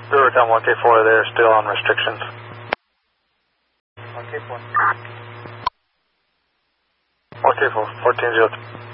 Rivertown 1K4, they're still on restrictions. 1K4. 1K4, 1403.